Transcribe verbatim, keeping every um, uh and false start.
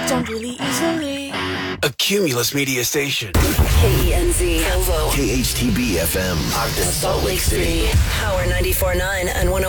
don't really easily. A Cumulus Media Station. K E N Z, Provo. K H T B F M, Ogden, Salt Lake City. Power ninety-four point nine and one